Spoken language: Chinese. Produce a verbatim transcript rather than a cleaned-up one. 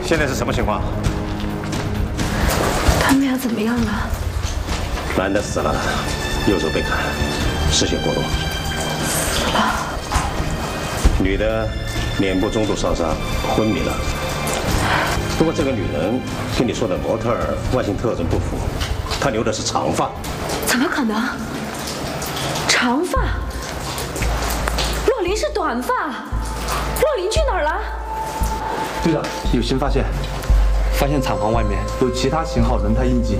现在是什么情况？ 他们要怎么样了？ 男的死了，右手被砍，失血过多。 死了。 女的脸部中度烧伤，昏迷了。不过这个女人跟你说的模特儿外形特征不符，她留的是长发。 怎么可能？长发？洛琳是短发。洛琳去哪儿了？ 队长，有新发现，发现厂房外面有其他型号轮胎印记。